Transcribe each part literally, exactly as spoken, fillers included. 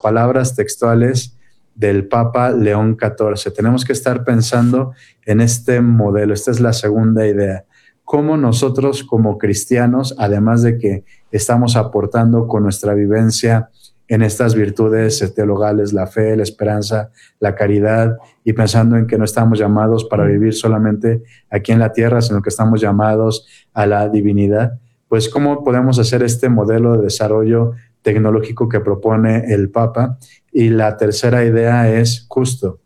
palabras textuales del Papa León catorce. Tenemos que estar pensando en este modelo. Esta es la segunda idea. Cómo nosotros como cristianos, además de que estamos aportando con nuestra vivencia en estas virtudes teologales, la fe, la esperanza, la caridad, y pensando en que no estamos llamados para vivir solamente aquí en la tierra, sino que estamos llamados a la divinidad, pues cómo podemos hacer este modelo de desarrollo tecnológico que propone el Papa. Y la tercera idea es justo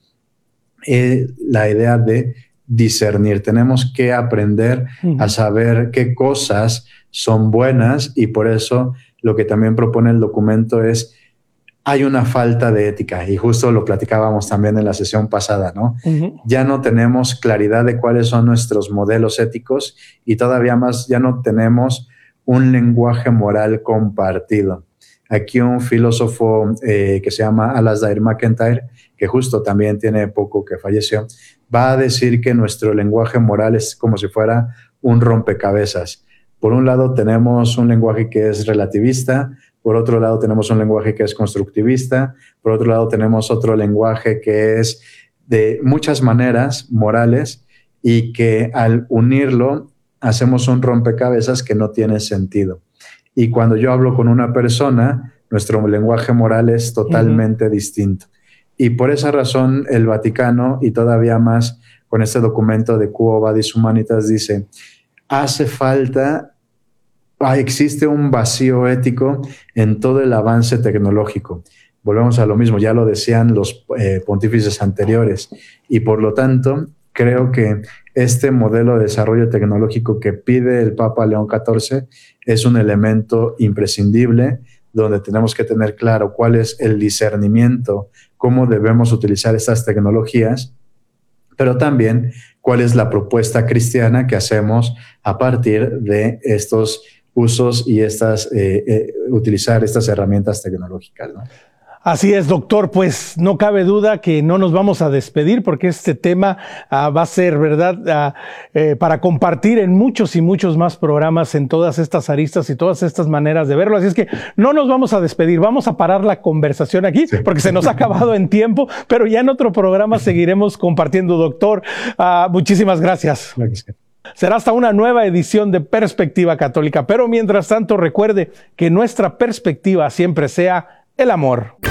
eh, la idea de discernir. Tenemos que aprender a saber qué cosas son buenas, y por eso lo que también propone el documento es, hay una falta de ética, y justo lo platicábamos también en la sesión pasada, ¿no? Uh-huh. Ya no tenemos claridad de cuáles son nuestros modelos éticos, y todavía más ya no tenemos un lenguaje moral compartido. Aquí un filósofo eh, que se llama Alasdair MacIntyre, que justo también tiene poco que falleció, va a decir que nuestro lenguaje moral es como si fuera un rompecabezas. Por un lado tenemos un lenguaje que es relativista, por otro lado tenemos un lenguaje que es constructivista, por otro lado tenemos otro lenguaje que es de muchas maneras morales, y que al unirlo hacemos un rompecabezas que no tiene sentido. Y cuando yo hablo con una persona, nuestro lenguaje moral es totalmente uh-huh. distinto. Y por esa razón el Vaticano, y todavía más con este documento de Quo Vadis Humanitas, dice, hace falta, ah, existe un vacío ético en todo el avance tecnológico. Volvemos a lo mismo, ya lo decían los eh, pontífices anteriores, y por lo tanto creo que este modelo de desarrollo tecnológico que pide el Papa León catorce es un elemento imprescindible, donde tenemos que tener claro cuál es el discernimiento, cómo debemos utilizar estas tecnologías, pero también cuál es la propuesta cristiana que hacemos a partir de estos usos y estas, eh, eh, utilizar estas herramientas tecnológicas, ¿no? Así es, doctor, pues no cabe duda que no nos vamos a despedir, porque este tema uh, va a ser, ¿verdad?, uh, eh, para compartir en muchos y muchos más programas, en todas estas aristas y todas estas maneras de verlo. Así es que no nos vamos a despedir, vamos a parar la conversación aquí, sí, porque se nos ha acabado en tiempo, pero ya en otro programa seguiremos compartiendo, doctor. Uh, muchísimas gracias. Gracias. Será hasta una nueva edición de Perspectiva Católica, pero mientras tanto recuerde que nuestra perspectiva siempre sea el amor.